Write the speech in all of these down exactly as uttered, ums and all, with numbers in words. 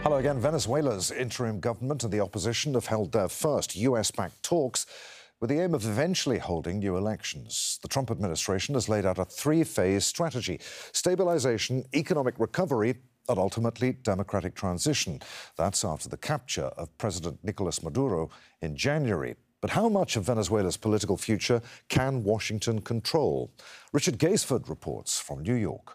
Hello again. Venezuela's interim government and the opposition have held their first U S-backed talks with the aim of eventually holding new elections. The Trump administration has laid out a three-phase strategy: stabilization, economic recovery, and ultimately democratic transition. That's after the capture of President Nicolas Maduro in January. But how much of Venezuela's political future can Washington control? Richard Gaisford reports from New York.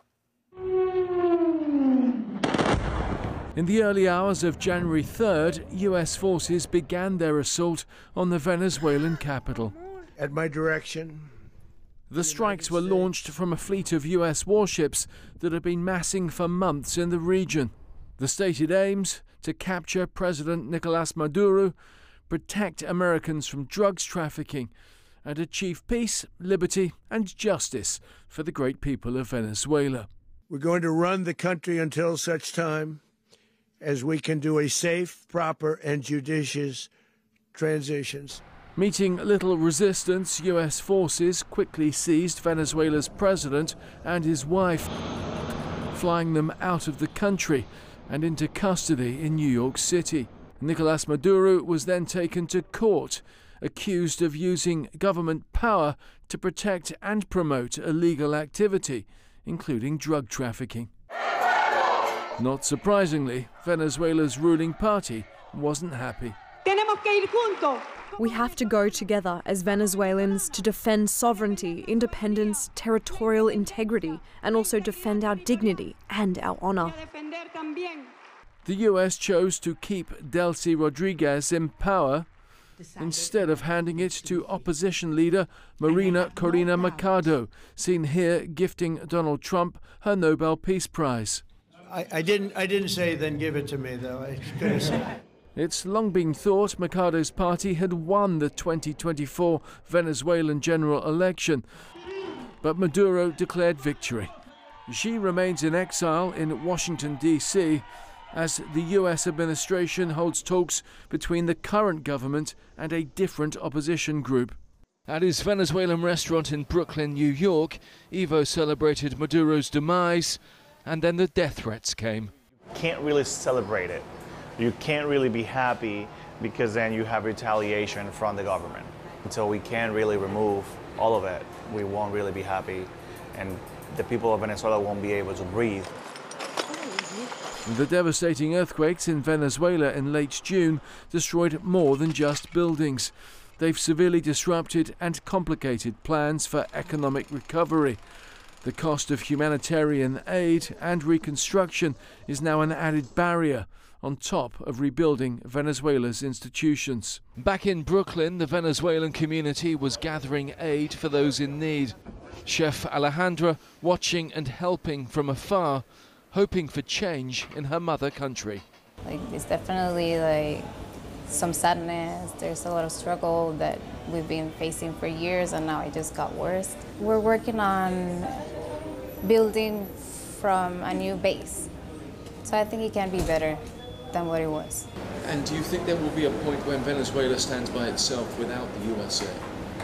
In the early hours of January third, U S forces began their assault on the Venezuelan capital. At my direction, the strikes were launched from a fleet of U S warships that had been massing for months in the region. The stated aims: to capture President Nicolas Maduro, protect Americans from drugs trafficking, and achieve peace, liberty, and justice for the great people of Venezuela. We're going to run the country until such time as we can do a safe, proper, and judicious transitions. Meeting little resistance, U S forces quickly seized Venezuela's president and his wife, flying them out of the country and into custody in New York City. Nicolas Maduro was then taken to court, accused of using government power to protect and promote illegal activity, including drug trafficking. Not surprisingly, Venezuela's ruling party wasn't happy. We have to go together as Venezuelans to defend sovereignty, independence, territorial integrity, and also defend our dignity and our honor. The U S chose to keep Delcy Rodriguez in power instead of handing it to opposition leader Marina Corina Machado, seen here gifting Donald Trump her Nobel Peace Prize. I, I didn't. I didn't say then give it to me, though. I could have said. It's long been thought Machado's party had won the twenty twenty-four Venezuelan general election, but Maduro declared victory. She remains in exile in Washington, D C, as the U S administration holds talks between the current government and a different opposition group. At his Venezuelan restaurant in Brooklyn, New York, Evo celebrated Maduro's demise, and then the death threats came. Can't really celebrate it. You can't really be happy because then you have retaliation from the government. Until we can really remove all of it, we won't really be happy, and the people of Venezuela won't be able to breathe. The devastating earthquakes in Venezuela in late June destroyed more than just buildings. They've severely disrupted and complicated plans for economic recovery. The cost of humanitarian aid and reconstruction is now an added barrier on top of rebuilding Venezuela's institutions. Back in Brooklyn, the Venezuelan community was gathering aid for those in need. Chef Alejandra watching and helping from afar, hoping for change in her mother country. Like, it's definitely like some sadness. There's a lot of struggle that we've been facing for years, and now it just got worse. We're working on building from a new base, so I think it can be better than what it was. And do you think there will be a point when Venezuela stands by itself without the U S A?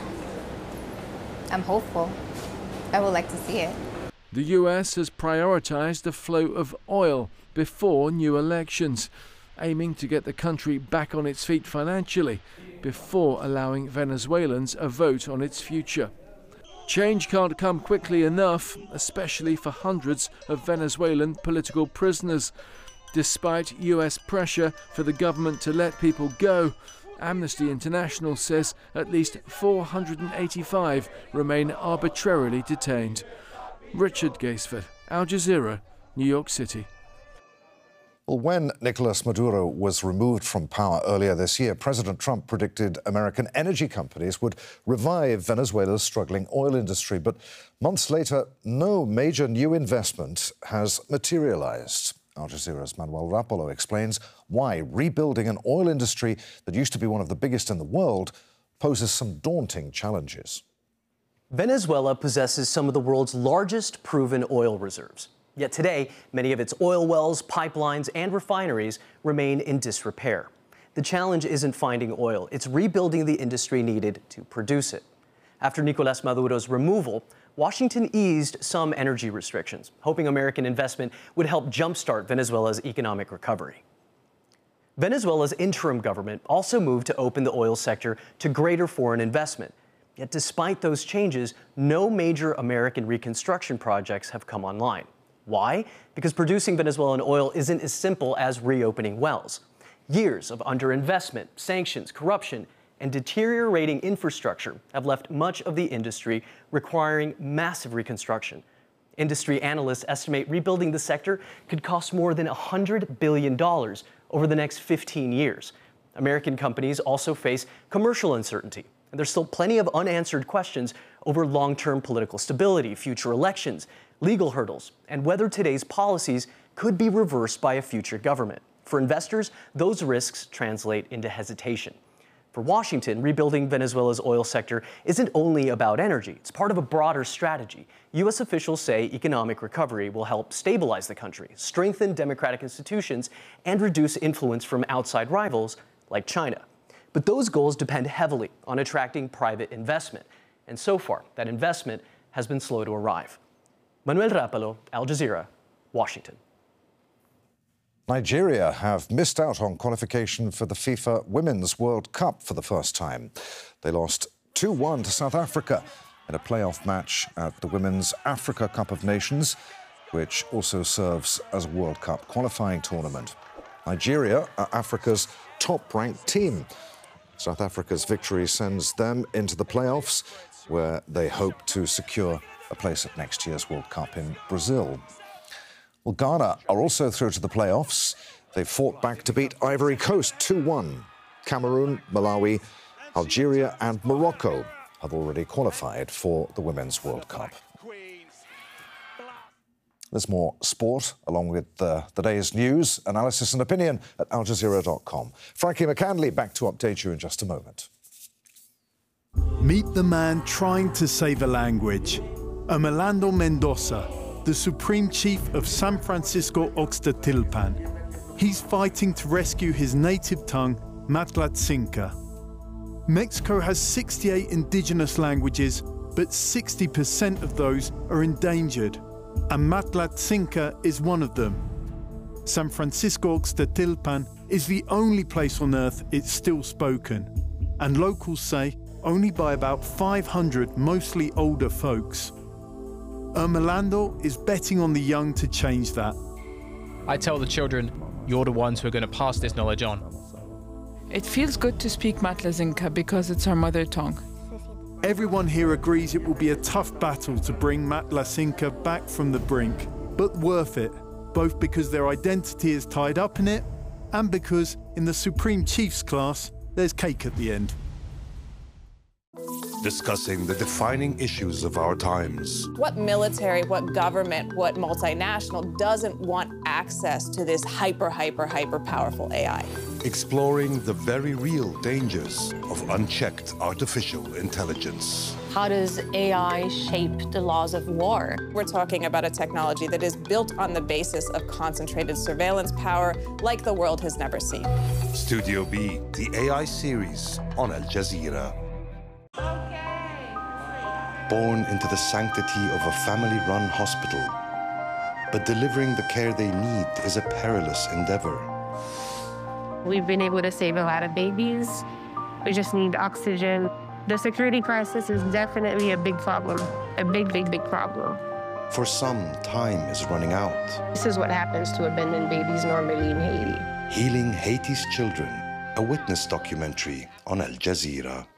I'm hopeful. I would like to see it. The U S has prioritized the flow of oil before new elections, aiming to get the country back on its feet financially before allowing Venezuelans a vote on its future. Change can't come quickly enough, especially for hundreds of Venezuelan political prisoners. Despite U S pressure for the government to let people go, Amnesty International says at least four hundred eighty-five remain arbitrarily detained. Richard Gaisford, Al Jazeera, New York City. Well, when Nicolas Maduro was removed from power earlier this year, President Trump predicted American energy companies would revive Venezuela's struggling oil industry. But months later, no major new investment has materialized. Al Jazeera's Manuel Rapolo explains why rebuilding an oil industry that used to be one of the biggest in the world poses some daunting challenges. Venezuela possesses some of the world's largest proven oil reserves. Yet today, many of its oil wells, pipelines, and refineries remain in disrepair. The challenge isn't finding oil, it's rebuilding the industry needed to produce it. After Nicolas Maduro's removal, Washington eased some energy restrictions, hoping American investment would help jumpstart Venezuela's economic recovery. Venezuela's interim government also moved to open the oil sector to greater foreign investment. Yet despite those changes, no major American reconstruction projects have come online. Why? Because producing Venezuelan oil isn't as simple as reopening wells. Years of underinvestment, sanctions, corruption, and deteriorating infrastructure have left much of the industry requiring massive reconstruction. Industry analysts estimate rebuilding the sector could cost more than one hundred billion dollars over the next fifteen years. American companies also face commercial uncertainty, and there's still plenty of unanswered questions over long-term political stability, future elections, legal hurdles, and whether today's policies could be reversed by a future government. For investors, those risks translate into hesitation. For Washington, rebuilding Venezuela's oil sector isn't only about energy. It's part of a broader strategy. U S officials say economic recovery will help stabilize the country, strengthen democratic institutions, and reduce influence from outside rivals like China. But those goals depend heavily on attracting private investment. And so far, that investment has been slow to arrive. Manuel Rapalo, Al Jazeera, Washington. Nigeria have missed out on qualification for the FIFA Women's World Cup for the first time. They lost two one to South Africa in a playoff match at the Women's Africa Cup of Nations, which also serves as a World Cup qualifying tournament. Nigeria are Africa's top-ranked team. South Africa's victory sends them into the playoffs, where they hope to secure a place at next year's World Cup in Brazil. Well, Ghana are also through to the playoffs. They fought back to beat Ivory Coast two one. Cameroon, Malawi, Algeria and Morocco have already qualified for the Women's World Cup. There's more sport, along with uh, the day's news, analysis and opinion at al jazeera dot com. Frankie McCandley back to update you in just a moment. Meet the man trying to save a language, Orlando Mendoza, the Supreme Chief of San Francisco Oxtatilpan. He's fighting to rescue his native tongue, Matlatzinca. Mexico has sixty-eight indigenous languages, but sixty percent of those are endangered, and Matlatzinca is one of them. San Francisco Oxtatilpan is the only place on Earth it's still spoken, and locals say only by about five hundred mostly older folks. Orlando is betting on the young to change that. I tell the children, you're the ones who are going to pass this knowledge on. It feels good to speak Matlatzinca because it's our mother tongue. Everyone here agrees it will be a tough battle to bring Matlatzinca back from the brink, but worth it, both because their identity is tied up in it and because in the Supreme Chief's class, there's cake at the end. Discussing the defining issues of our times. What military, what government, what multinational doesn't want access to this hyper, hyper, hyper powerful A I? Exploring the very real dangers of unchecked artificial intelligence. How does A I shape the laws of war? We're talking about a technology that is built on the basis of concentrated surveillance power like the world has never seen. Studio B, the A I series on Al Jazeera. Born into the sanctity of a family-run hospital, but delivering the care they need is a perilous endeavor. We've been able to save a lot of babies. We just need oxygen. The security crisis is definitely a big problem, a big, big, big problem. For some, time is running out. This is what happens to abandoned babies normally in Haiti. Healing Haiti's Children, a witness documentary on Al Jazeera.